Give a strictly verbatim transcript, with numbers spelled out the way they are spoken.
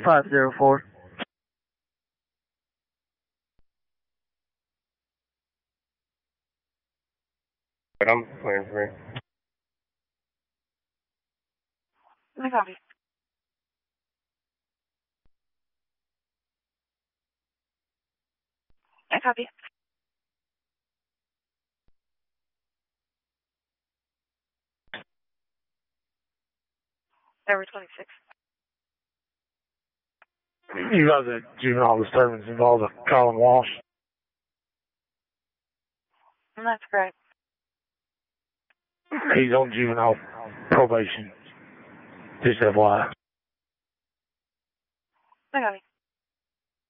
five zero four. But I'm playing for you. I copy. I copy. February twenty-sixth. You got the juvenile disturbance involved with Colin Walsh? That's correct. He's on juvenile probation. Just F Y I. I got it.